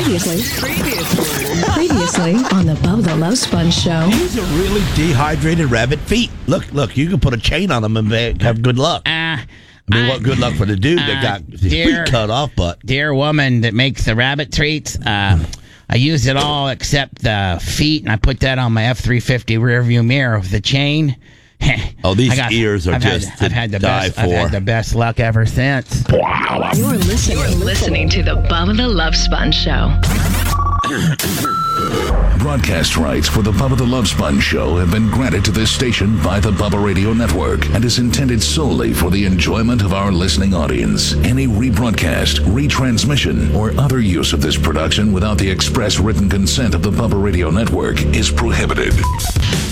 Previously on the Bubba the Love Sponge Show. These are really dehydrated rabbit feet. Look, you can put a chain on them and have good luck. What good luck for the dude that got his feet cut off, but... Dear woman that makes the rabbit treats, I used it all except the feet, and I put that on my F-350 rearview mirror with the chain. Oh, these ears are I've had the best luck ever since. Wow. You're listening to the Bubba the Love Sponge Show. Broadcast rights for the Bubba the Love Sponge Show have been granted to this station by the Bubba Radio Network and is intended solely for the enjoyment of our listening audience. Any rebroadcast, retransmission, or other use of this production without the express written consent of the Bubba Radio Network is prohibited.